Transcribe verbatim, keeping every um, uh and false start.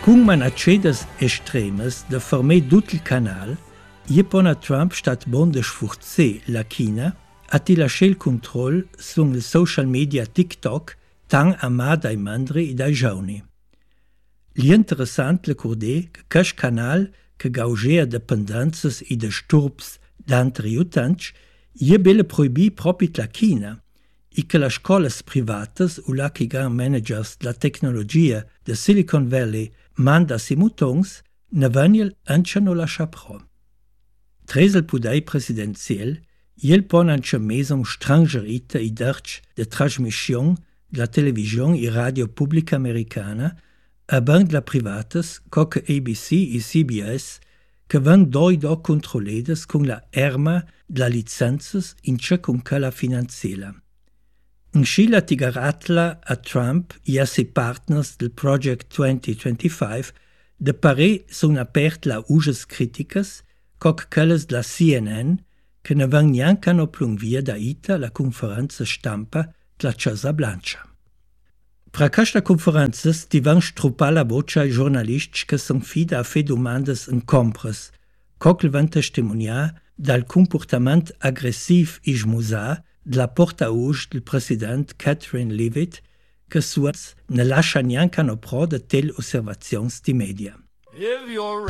Con manacedas extremas de fermer tutto il canal, je pona Trump stat bon de sfurzer la China a ti lasciare il controllo sul social media TikTok tan amato dai mandri e dai giovani. L'interessante le cordè che questo canale che gaugea dipendenze e disturbs d'altri utanti je belle proibì proprio la China e che le scuole private o la che gran managers la tecnologia de Silicon Valley manda simultons ne venil anche non lascia pro. Tres il pudei presidenziel, il pon anche mesom strangerita e derch de trasmission de la televisione e radio pubblica americana a band la privates coque A B C e C B S che van doi do controlledes con la erma de la licences in ce con la finanziella. In scila tigaratla a Trump e a ses partners del Project duemilaventicinque de pare son apert la uges criticas coc quelles de la C N N che ne van neanche no plungvia da ita la conferenza stampa de la Casa Blanca. Fra questa conferenza ti van struppa la voce ai giornalisti che son fida a fe domandas in compras, coc le van testimoniar dal comportament aggressiv e smusà de la portavoce del president Catherine Leavitt, che suaz ne lascia neanche no pro de tel osservazions di media.